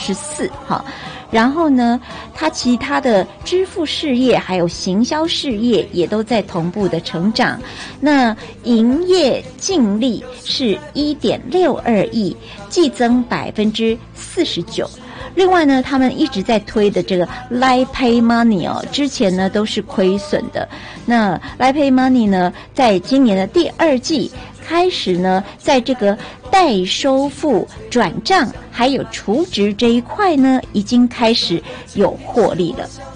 14%哈。然后呢，它其他的支付事业还有行销事业也都在同步的成长。那营业净利是1.62亿，季增49%。另外呢，他们一直在推的这个 Line Pay Money 哦，之前呢都是亏损的。那 Line Pay Money 呢，在今年的第2季开始呢，在这个代收付、转账还有储值这一块呢，已经开始有获利了。